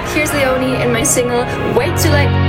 up? Here's Leonie and my single Wait to Let